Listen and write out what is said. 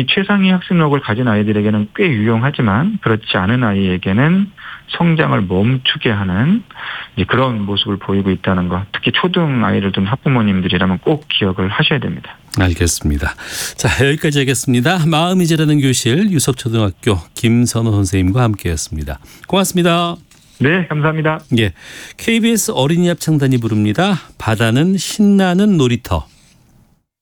최상위 학습력을 가진 아이들에게는 꽤 유용하지만 그렇지 않은 아이에게는 성장을 멈추게 하는 그런 모습을 보이고 있다는 것. 특히 초등 아이를 둔 학부모님들이라면 꼭 기억을 하셔야 됩니다. 알겠습니다. 자, 여기까지 하겠습니다. 마음이 자라는 교실 유석초등학교 김선호 선생님과 함께했습니다. 고맙습니다. 네, 감사합니다. 예, KBS 어린이 합창단이 부릅니다. 바다는 신나는 놀이터.